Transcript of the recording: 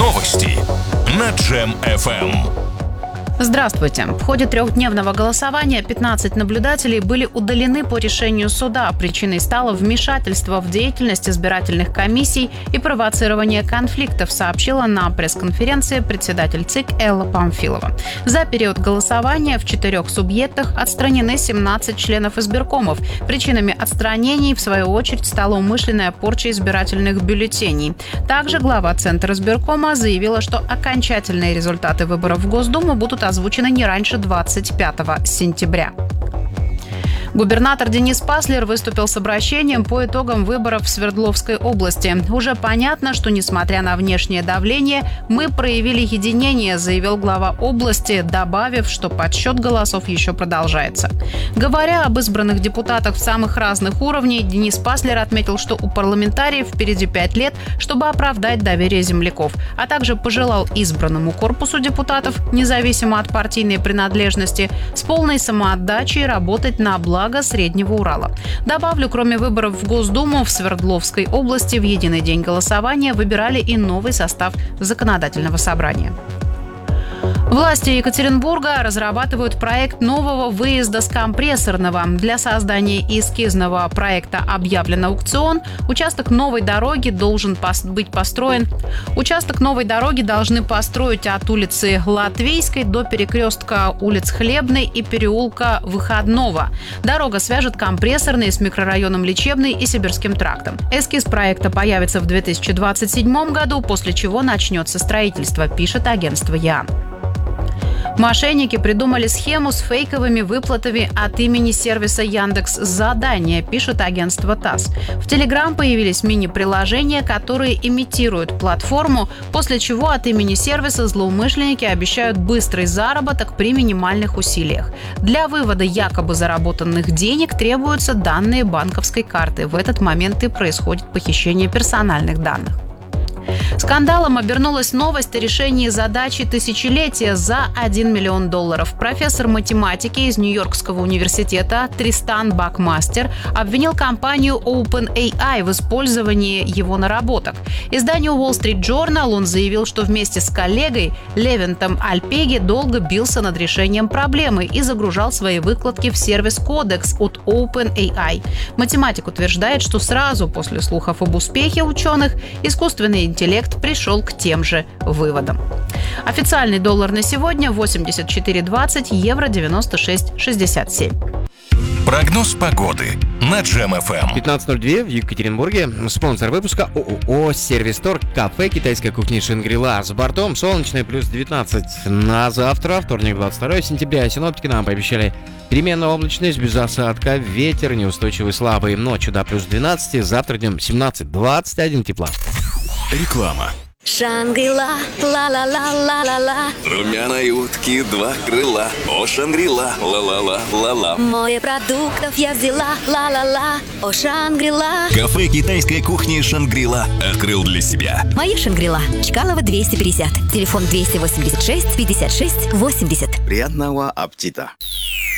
Новости на Джем FM. Здравствуйте. В ходе 3-дневного голосования 15 наблюдателей были удалены по решению суда. Причиной стало вмешательство в деятельность избирательных комиссий и провоцирование конфликтов, сообщила на пресс-конференции председатель ЦИК Элла Памфилова. За период голосования в 4 субъектах отстранены 17 членов избиркомов. Причинами отстранений, в свою очередь, стала умышленная порча избирательных бюллетеней. Также глава Центра избиркома заявила, что окончательные результаты выборов в Госдуму будут озвучены не раньше 25 сентября. Губернатор Денис Паслер выступил с обращением по итогам выборов в Свердловской области. «Уже понятно, что, несмотря на внешнее давление, мы проявили единение», заявил глава области, добавив, что подсчет голосов еще продолжается. Говоря об избранных депутатах самых разных уровней, Денис Паслер отметил, что у парламентариев впереди 5 лет, чтобы оправдать доверие земляков, а также пожелал избранному корпусу депутатов, независимо от партийной принадлежности, с полной самоотдачей работать на благо Среднего Урала. Добавлю, кроме выборов в Госдуму, в Свердловской области в единый день голосования выбирали и новый состав законодательного собрания. Власти Екатеринбурга разрабатывают проект нового выезда с Компрессорного. Для создания эскизного проекта объявлен аукцион. Участок новой дороги должны построить от улицы Латвийской до перекрестка улиц Хлебной и переулка Выходного. Дорога свяжет Компрессорный с микрорайоном Лечебный и Сибирским трактом. Эскиз проекта появится в 2027 году, после чего начнется строительство, пишет агентство ЯН. Мошенники придумали схему с фейковыми выплатами от имени сервиса Яндекс.Задания, пишет агентство ТАСС. В Telegram появились мини-приложения, которые имитируют платформу, после чего от имени сервиса злоумышленники обещают быстрый заработок при минимальных усилиях. Для вывода якобы заработанных денег требуются данные банковской карты. В этот момент и происходит похищение персональных данных. Скандалом обернулась новость о решении задачи тысячелетия за $1 миллион. Профессор математики из Нью-Йоркского университета Тристан Бакмастер обвинил компанию OpenAI в использовании его наработок. Изданию Wall Street Journal он заявил, что вместе с коллегой Левентом Альпеги долго бился над решением проблемы и загружал свои выкладки в сервис Codex от OpenAI. Математик утверждает, что сразу после слухов об успехе ученых искусственный интеллект пришел к тем же выводам. Официальный доллар на сегодня 84.20, евро 96.67. Прогноз погоды на Джем FM. 15:02 в Екатеринбурге. Спонсор выпуска ООО «Сервистор», кафе китайской кухни «Шангри-Ла». С бортом солнечный плюс 19. На завтра, вторник, 22 сентября, синоптики нам пообещали переменная облачность без осадка, ветер неустойчивый слабый. Ночью до плюс 12, завтра днем 17-21 тепла. Реклама. Шангри-Ла, ла-ла-ла-ла-ла-ла. Румяной утки 2 крыла. О, Шангри-Ла, ла-ла-ла-ла-ла. Море продуктов я взяла, ла-ла-ла. О, Шангри-Ла. Кафе китайской кухни «Шангри-Ла» открыл для себя. Моя Шангри-Ла. Чкалова 250. Телефон 286 56 80. Приятного аппетита!